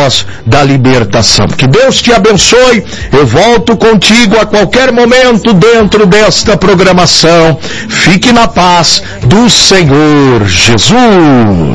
através da libertação. Que Deus te abençoe. Eu volto contigo a qualquer momento dentro desta programação. Fique na paz do Senhor Jesus.